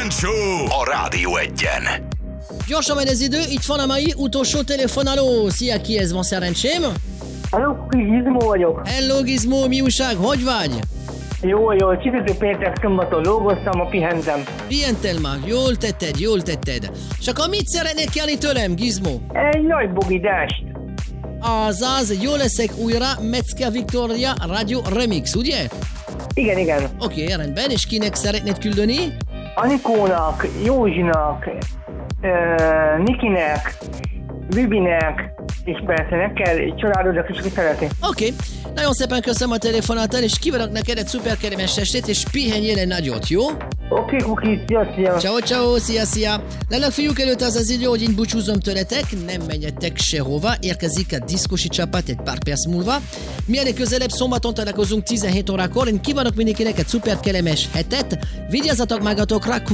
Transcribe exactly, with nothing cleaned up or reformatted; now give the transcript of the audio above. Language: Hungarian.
Kejfel Show a Rádió Egyen. Gyorsan megy az idő, itt van a mai utolsó telefonáló. Szia, ki ez, van szerencsém? Halló, Gizmo vagyok. Hello Gizmo, mi újság, hogy vagy? Jó, jó, csütörtök péntek szombaton dolgoztam, ma pihentem. Pihentel már, jól tetted, jól tetted. És akkor mit szeretnék kérni tőlem, Gizmo? Egy nagy bogidást. Azaz, jó leszek újra, Metzger Victoria Radio Remix, ugye? Igen, igen. Oké, okay, rendben, és kinek szeretnéd küldeni? Anikónak, Józsinak, uh, Nikinek, Bibinek, és persze neked egy családodnak is szeretni. Oké, okay. Nagyon szépen köszönöm a telefonátál, és kívánok neked egy szuper kellemes estét, és pihenjél egy nagyot, jó? Oké, okay, Kuki, szia, szia. Ciao, ciao, szia, szia. Lelek fiúk, előtt az az idő, hogy én búcsúzom tőletek, nem menjetek sehova, érkezik a diszkosi csapat egy pár perc múlva. Mielőtt közelebb szombaton találkozunk tizenhét órakor, én kívánok mindenkinek egy szuper kellemes hetet, vigyázzatok magatokra,